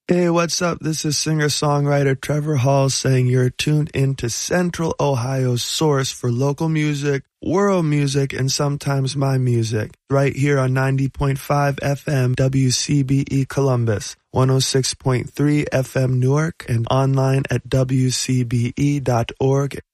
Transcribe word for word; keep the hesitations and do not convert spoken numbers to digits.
Hey, what's up? This is singer-songwriter Trevor Hall saying you're tuned into Central Ohio's source for local music, world music, and sometimes my music, right here on ninety point five F M W C B E Columbus, one oh six point three F M Newark, and online at W C B E dot org.